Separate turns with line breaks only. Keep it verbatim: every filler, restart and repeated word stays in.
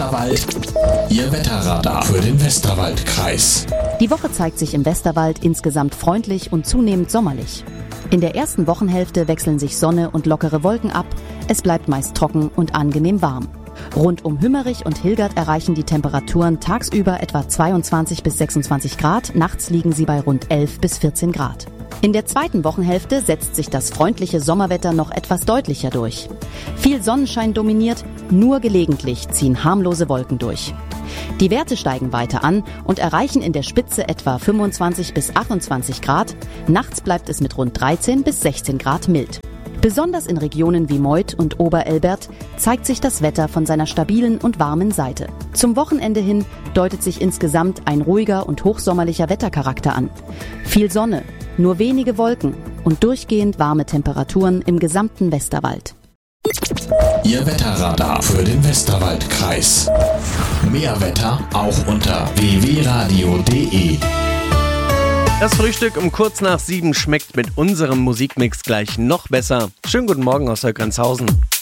Westerwald, Ihr Wetterradar für den Westerwaldkreis.
Die Woche zeigt sich im Westerwald insgesamt freundlich und zunehmend sommerlich. In der ersten Wochenhälfte wechseln sich Sonne und lockere Wolken ab. Es bleibt meist trocken und angenehm warm. Rund um Hümmerich und Hilgert erreichen die Temperaturen tagsüber etwa zweiundzwanzig bis sechsundzwanzig Grad, nachts liegen sie bei rund elf bis vierzehn Grad. In der zweiten Wochenhälfte setzt sich das freundliche Sommerwetter noch etwas deutlicher durch. Viel Sonnenschein dominiert, nur gelegentlich ziehen harmlose Wolken durch. Die Werte steigen weiter an und erreichen in der Spitze etwa fünfundzwanzig bis achtundzwanzig Grad. Nachts bleibt es mit rund dreizehn bis sechzehn Grad mild. Besonders in Regionen wie Meudt und Oberelbert zeigt sich das Wetter von seiner stabilen und warmen Seite. Zum Wochenende hin deutet sich insgesamt ein ruhiger und hochsommerlicher Wettercharakter an. Viel Sonne, nur wenige Wolken und durchgehend warme Temperaturen im gesamten Westerwald.
Ihr Wetterradar für den Westerwaldkreis. Mehr Wetter auch unter w w radio punkt d e.
Das Frühstück um kurz nach sieben schmeckt mit unserem Musikmix gleich noch besser. Schönen guten Morgen aus Höckernshausen.